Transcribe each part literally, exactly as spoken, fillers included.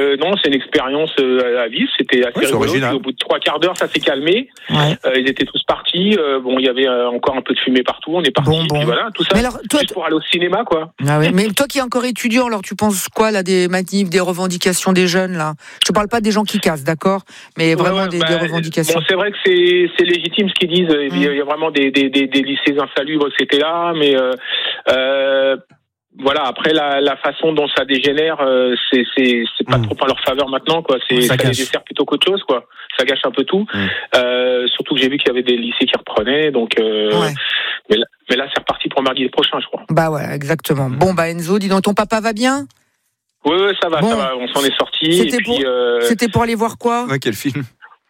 euh, non, c'est une expérience euh, à vivre. C'était assez ouais, rigolo. Puis, au bout de trois quarts d'heure, ça s'est calmé. Ouais. Euh, ils étaient tous partis. Euh, bon, il y avait euh, encore un peu de fumée partout. On est partis. Bon, bon. Puis voilà, tout ça. Mais alors, toi, juste pour aller au cinéma, quoi. Ah ouais. Mais toi qui es encore étudiant, alors tu penses quoi là des manifs, des revendications des jeunes là? Je te parle pas des gens qui cassent, d'accord? Mais vraiment ouais, ouais, des, bah, des revendications. Bon, c'est vrai que c'est, c'est légitime ce qu'ils disent. Mmh. Il y a vraiment des, des, des, des lycées insalubres, et cetera. Mais euh, euh, voilà, après la, la façon dont ça dégénère, euh, c'est, c'est, c'est pas mmh. trop en leur faveur maintenant, quoi. C'est, ça, ça les dessert plutôt qu'autre chose, quoi. Ça gâche un peu tout. Mmh. Euh, surtout que j'ai vu qu'il y avait des lycées qui reprenaient, donc. Euh, ouais. mais, là, mais là, c'est reparti pour mardi prochain, je crois. Bah ouais, exactement. Mmh. Bon, bah Enzo, dis donc, ton papa va bien? Oui, oui, ça va, bon. ça va. On s'en est sorti. C'était, et pour, puis, euh... c'était pour aller voir quoi? Ouais, quel film?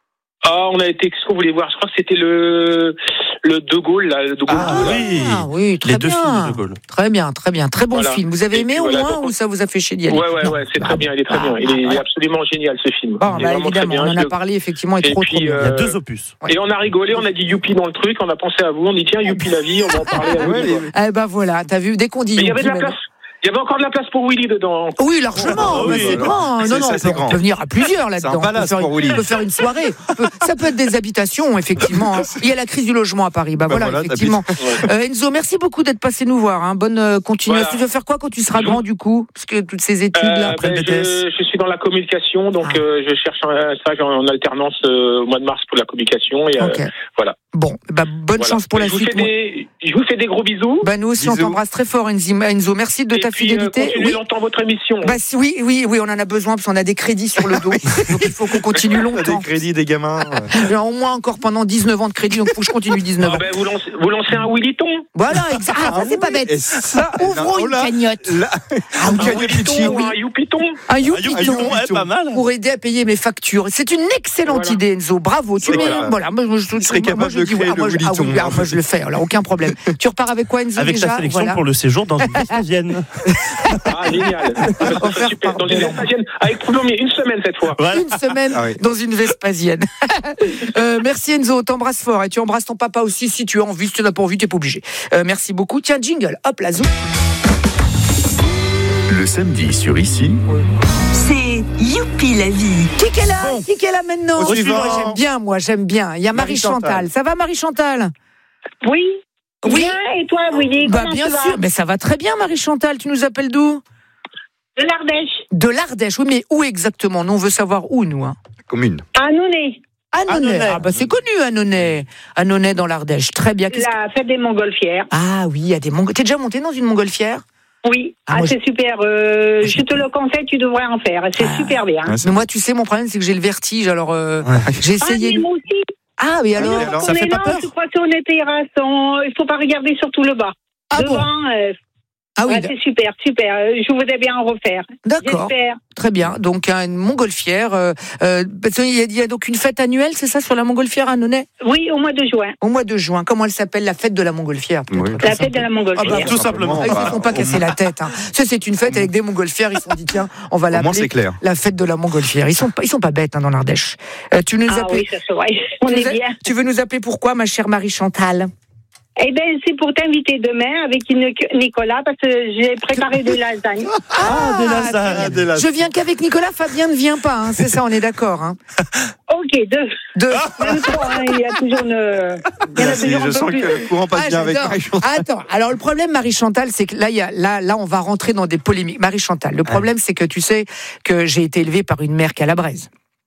Ah, on a été, qu'est-ce qu'on voulait voir? Je crois que c'était le, le De Gaulle, là, le De Gaulle. Ah, oui. Ah, oui, très Les bien. deux films de De Gaulle. Très bien, très bien. Très bon voilà. film. Vous avez et aimé au voilà, moins donc, ou ça vous a fait chier d'y aller? Ouais, ouais, non. ouais, c'est bah, très bien, il est très bah, bien. Il est, bah, il est absolument génial, ce film. Bon, il est bah, vraiment évidemment, très bien. on en a parlé, effectivement, il est et trop, puis, trop bien. euh, Il y a deux opus. Et on a rigolé, on a dit youpi dans le truc, on a pensé à vous, on dit tiens, youpi la vie, on va en parler à vous. Eh ben voilà, t'as vu, dès qu'on dit mais youpi. Il y avait de la place. Il y avait encore de la place pour Willy dedans. Oui, largement. Oh, bah, oui, c'est oui. grand. C'est, non, non, ça, on, c'est peut, grand. on peut venir à plusieurs là-dedans. C'est un palace on, peut pour une, Willy. on peut faire une soirée. Peut, ça peut être des habitations, effectivement. Hein. Il y a la crise du logement à Paris. Bah, bah voilà, voilà, effectivement. Euh, Enzo, merci beaucoup d'être passé nous voir. Hein. Bonne euh, continuation. Voilà. Tu veux faire quoi quand tu seras grand, du coup? Parce que toutes ces études-là. Euh, ben, je, je suis dans la communication, donc ah. euh, je cherche un stage en, en alternance euh, au mois de mars pour la communication. Et okay. euh, voilà. Bon, bah, bonne voilà. chance pour je la suite. Des, je vous fais des gros bisous. Bah, nous aussi, bisous. on t'embrasse très fort, Enzo. Merci de et ta puis, fidélité. Euh, continuez oui. longtemps votre émission. Bah, oui, oui, oui, on en a besoin parce qu'on a des crédits sur le dos. Donc il faut qu'on continue longtemps. Des crédits, des gamins. J'ai au moins encore pendant dix-neuf ans de crédit, donc il faut que je continue dix-neuf ans. Ah ben, vous, lancez, vous lancez un Willyton. Voilà, exact. Ah, ça, c'est pas bête. Ça, ouvrons une cagnotte. Là, ah, un Willyton, un Youpiton. Un Youpiton. Ouais, pas mal. Pour aider à payer mes factures. C'est une excellente voilà. idée, Enzo. Bravo. Tu mets, voilà, moi, je, je serais capable de créer le Willyton. Ah, moi, je le fais, alors aucun problème. Tu repars avec quoi, Enzo? Avec déjà ta sélection voilà. pour le séjour dans une Vespasienne. Ah, génial. Super. Dans une Vespasienne, avec une semaine cette fois. Voilà. Une semaine ah oui. dans une Vespasienne. euh, merci Enzo, t'embrasses fort et tu embrasses ton papa aussi si tu as envie, si tu n'as pas envie, t'es pas obligé. Euh, merci beaucoup. Tiens, jingle, hop, la zou. Le samedi sur Ici. C'est Youpi la vie. Qui est là bon. Qui est là maintenant? Moi, j'aime bien, moi, j'aime bien. Il y a Marie-Chantal. Ça va, Marie-Chantal? Oui. Oui. Bien, et toi, Willy? Bah, bien sûr. Mais ça va très bien, Marie-Chantal. Tu nous appelles d'où? De l'Ardèche. De l'Ardèche, oui, mais où exactement? Nous, on veut savoir où, nous. Hein. Commune. À Annonay. Annonay. Ah, bah, c'est connu, Annonay. Annonay dans l'Ardèche. Très bien. Qu'est-ce la que... fête des montgolfières. Ah, oui, il y a des montgolfières. T'es déjà monté dans une montgolfière? Oui, ah, ah, c'est je... super. Euh, je te le conseille, tu devrais en faire. C'est ah, super bien. Ah, mais moi, tu sais, mon problème, c'est que j'ai le vertige. Alors, euh, ouais. j'ai essayé. Ah, mais moi aussi. Ah, mais alors, ah, alors ça fait pas là, peur? Je crois que c'est on était on... il faut pas regarder surtout le bas. Ah devant, bon euh... Ah oui, ouais, c'est super, super. Je voudrais bien en refaire. D'accord. J'espère. Très bien. Donc une montgolfière. Euh, euh, il, y a, il y a donc une fête annuelle, c'est ça, sur la montgolfière à Annonay? Oui, au mois de juin. Au mois de juin. Comment elle s'appelle, la fête de la montgolfière? Oui. La fête de la montgolfière. Ah bah, tout simplement. Ah, ils ne se font pas casser la tête. Hein. Ça, c'est une fête avec des montgolfières. Ils se sont dit tiens, on va l'appeler c'est clair. La fête de la montgolfière. Ils sont pas, ils sont pas bêtes hein, dans l'Ardèche. Euh, tu nous ah appelles... oui, ça c'est vrai. On est a... bien. Tu veux nous appeler pourquoi, ma chère Marie-Chantal? Eh bien, c'est pour t'inviter demain avec une Nicolas, parce que j'ai préparé des lasagnes. Ah, ah des lasagnes. Des lasagnes. Je viens qu'avec Nicolas, Fabien ne vient pas, hein, c'est ça, on est d'accord. Hein. Ok, deux. Deux. Même trois, hein, il y a toujours une... Merci, je sens plus. Que le courant passe ah, bien avec Marie-Chantal. Attends, alors le problème, Marie-Chantal, c'est que là, y a, là, là, on va rentrer dans des polémiques. Marie-Chantal, le problème, ouais. c'est que tu sais que j'ai été élevée par une mère calabraise.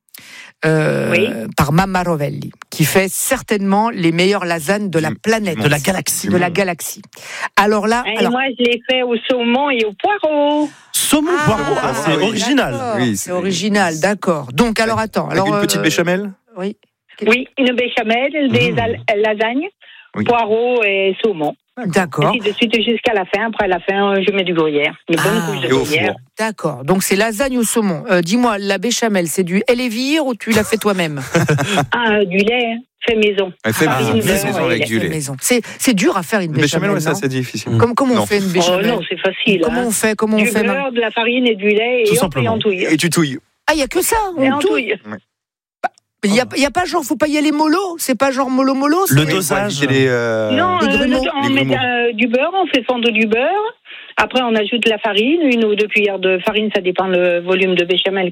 Euh, oui. Par Mamma Rovelli, qui fait certainement les meilleures lasagnes de la planète, de la galaxie, de la galaxie. Alors là, et alors... moi je l'ai fait au saumon et au poireau. Saumon ah, poireau, ah, c'est oui, original. Oui, c'est, c'est original, d'accord. Donc alors attends, avec alors une petite euh... béchamel. Oui. Oui, une béchamel, des mmh. lasagnes, oui. poireau et saumon. D'accord. Et puis de suite jusqu'à la fin. Après la fin, je mets du gruyère. Une bonne ah, couche de gruyère. D'accord. Donc c'est lasagne au saumon. Euh, dis-moi, la béchamel, c'est du Elévir ou tu l'as fait toi-même? Ah, du lait, fait maison. Elle fait ah, maison, maison avec du lait. Maison. C'est, c'est dur à faire une béchamel. Béchamel, ouais, ça c'est difficile. Comme, comment non. on fait une béchamel? Oh non, c'est facile. Comment hein. on fait comment Du on fait, beurre, de la farine et du lait et, hop, et on touille. Et tu touilles. Ah, il n'y a que ça, on et on touille. Ouais. Il n'y a, y a pas genre, faut pas y aller mollo? C'est pas genre mollo-mollo? Le dosage. Les, euh, non, les euh, on met euh, du beurre, on fait fondre du beurre. Après, on ajoute la farine, une ou deux cuillères de farine, ça dépend le volume de béchamel